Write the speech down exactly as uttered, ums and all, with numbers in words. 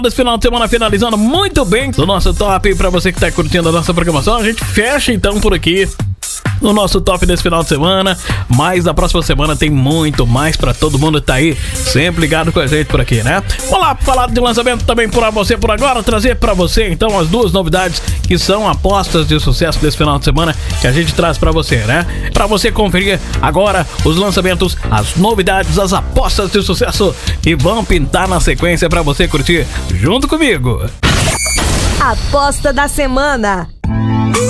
Desse final de semana finalizando muito bem do nosso top. Pra você que tá curtindo a nossa programação, a gente fecha então por aqui no nosso top desse final de semana. Mas na próxima semana tem muito mais pra todo mundo que tá aí sempre ligado com a gente por aqui, né? Vamos lá, falar de lançamento também por você por agora, trazer pra você então as duas novidades que são apostas de sucesso desse final de semana que a gente traz pra você, né? Pra você conferir agora os lançamentos, as novidades, as apostas de sucesso que vão pintar na sequência pra você curtir junto comigo. Aposta da semana.